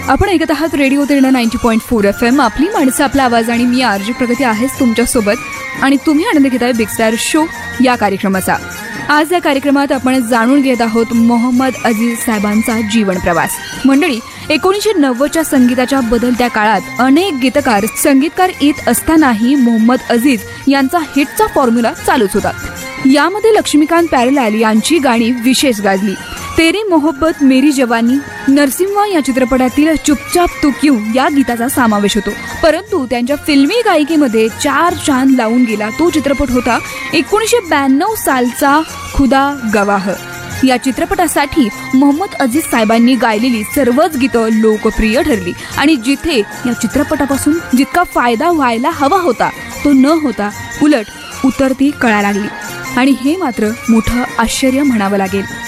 आपण ऐकत आहात रेडिओ तिरणा 90.4 FM. आपली माणसं, आपला आवाज. आणि मी आरजी प्रगती आहेच तुमच्यासोबत आणि तुम्ही आनंद घेताय बिग स्टार शो या कार्यक्रमाचा. आज या कार्यक्रमात आपण जाणून घेत आहोत मोहम्मद अजीज साहेबांचा जीवन प्रवास. मंडळी, 1990च्या संगीताच्या बदलत्या काळात अनेक गीतकार संगीतकार येत असतानाही मोहम्मद अजीज यांचा हिटचा फॉर्म्युला चालूच होता. यामध्ये लक्ष्मीकांत प्यारेलाल यांची गाणी विशेष गाजली. तेरी मोहब्बत मेरी जवानी, नरसिम्हा या चित्रपटातील चुपचाप तू क्यू या गीताचा समावेश होतो. परंतु त्यांच्या फिल्मी गायकीमध्ये चार चांद लावून गेला तो चित्रपट होता 1992 सालचा खुदा गवाह. या चित्रपटासाठी मोहम्मद अजीज साहेबांनी गायलेली सर्वच गीतं लोकप्रिय ठरली आणि जिथे या चित्रपटापासून जितका फायदा व्हायला हवा होता तो न होता उलट उतरती कळा लागली. आणि हे मात्र मोठं आश्चर्य म्हणावं लागेल.